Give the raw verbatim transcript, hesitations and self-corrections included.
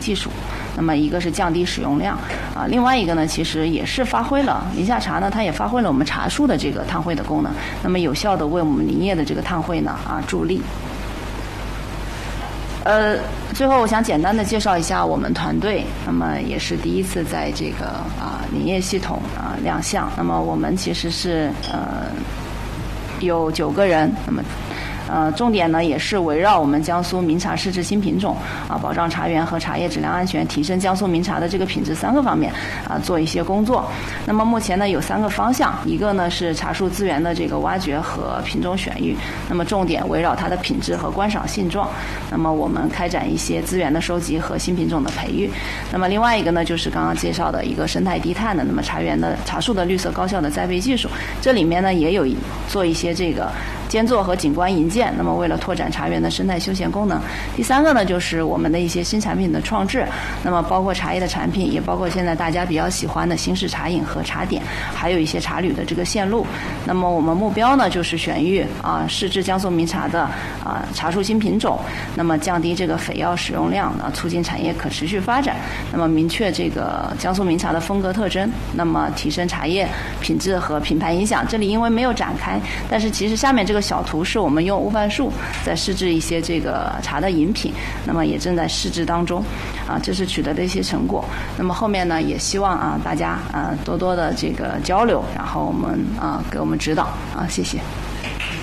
技术，那么一个是降低使用量啊，另外一个呢，其实也是发挥了宁夏茶呢，它也发挥了我们茶树的这个碳汇的功能，那么有效的为我们林业的这个碳汇呢啊助力。呃，最后我想简单的介绍一下我们团队，那么也是第一次在这个啊林业系统啊亮相。那么我们其实是呃有九个人，那么。呃，重点呢也是围绕我们江苏名茶试制新品种啊，保障茶园和茶叶质量安全，提升江苏名茶的这个品质三个方面啊做一些工作。那么目前呢有三个方向，一个呢是茶树资源的这个挖掘和品种选育，那么重点围绕它的品质和观赏性状。那么我们开展一些资源的收集和新品种的培育。那么另外一个呢就是刚刚介绍的一个生态低碳的，那么茶园的茶树的绿色高效的栽培技术，这里面呢也有做一些这个间作和景观营建。那么为了拓展茶园的生态休闲功能，第三个呢就是我们的一些新产品的创制，那么包括茶叶的产品，也包括现在大家比较喜欢的新式茶饮和茶点，还有一些茶旅的这个线路。那么我们目标呢就是选育啊试制江苏名茶的啊茶树新品种，那么降低这个肥药使用量啊，促进产业可持续发展。那么明确这个江苏名茶的风格特征，那么提升茶叶品质和品牌影响。这里因为没有展开，但是其实下面这个小图是我们用乌番树在试制一些这个茶的饮品，那么也正在试制当中啊，这是取得的一些成果。那么后面呢也希望啊大家啊多多的这个交流，然后我们啊给我们指导啊，谢谢。